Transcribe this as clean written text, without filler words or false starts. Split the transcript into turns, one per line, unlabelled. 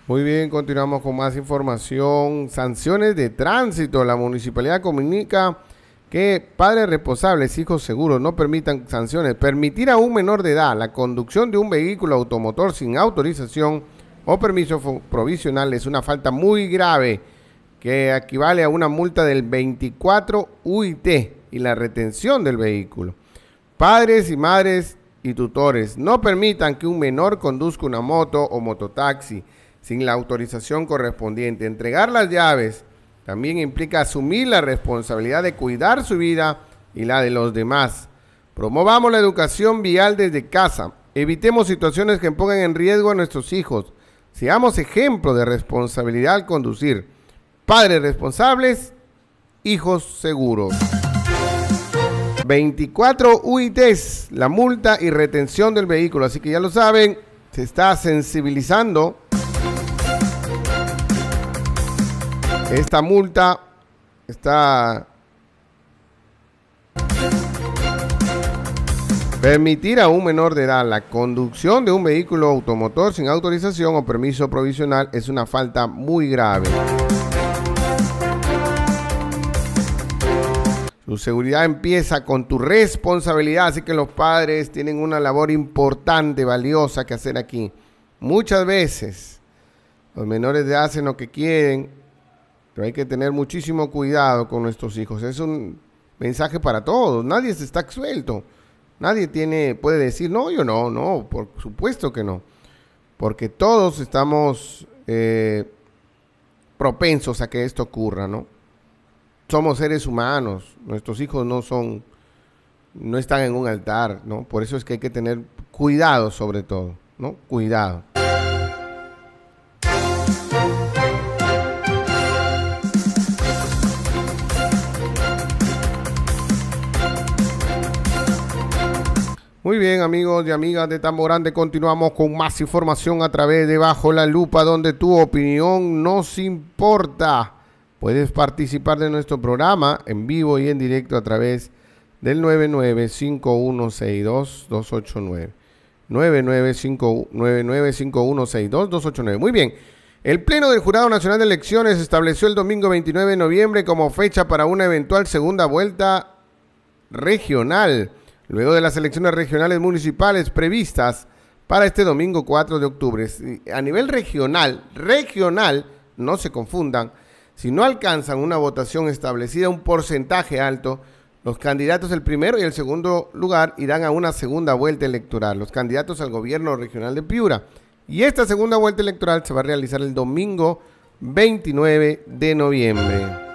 Muy bien, continuamos con más información. Sanciones de tránsito. La municipalidad comunica que padres responsables, hijos seguros, no permitan sanciones. Permitir a un menor de edad la conducción de un vehículo automotor sin autorización o permiso provisional es una falta muy grave que equivale a una multa del 24 UIT y la retención del vehículo. Padres y madres y tutores no permitan que un menor conduzca una moto o mototaxi sin la autorización correspondiente. Entregar las llaves también implica asumir la responsabilidad de cuidar su vida y la de los demás. Promovamos la educación vial desde casa. Evitemos situaciones que pongan en riesgo a nuestros hijos. Seamos ejemplo de responsabilidad al conducir. Padres responsables, hijos seguros. 24 UITs, la multa y retención del vehículo. Así que ya lo saben, se está sensibilizando. Esta multa está... Permitir a un menor de edad la conducción de un vehículo automotor sin autorización o permiso provisional es una falta muy grave. Su seguridad empieza con tu responsabilidad, así que los padres tienen una labor importante, valiosa que hacer aquí. Muchas veces los menores de edad hacen lo que quieren, pero hay que tener muchísimo cuidado con nuestros hijos. Es un mensaje para todos. Nadie se está suelto. Nadie puede decir, no, yo no, por supuesto que no. Porque todos estamos propensos a que esto ocurra, ¿no? Somos seres humanos. Nuestros hijos no están en un altar, ¿no? Por eso es que hay que tener cuidado sobre todo, ¿no? Cuidado. Muy bien, amigos y amigas de Tamborande, continuamos con más información a través de Bajo la Lupa, donde tu opinión nos importa. Puedes participar de nuestro programa en vivo y en directo a través del 995162-289. 995162-289. Muy bien. El Pleno del Jurado Nacional de Elecciones estableció el domingo 29 de noviembre como fecha para una eventual segunda vuelta regional, luego de las elecciones regionales municipales previstas para este domingo 4 de octubre. A nivel regional, no se confundan, si no alcanzan una votación establecida, un porcentaje alto, los candidatos del primero y el segundo lugar irán a una segunda vuelta electoral, los candidatos al gobierno regional de Piura. Y esta segunda vuelta electoral se va a realizar el domingo 29 de noviembre.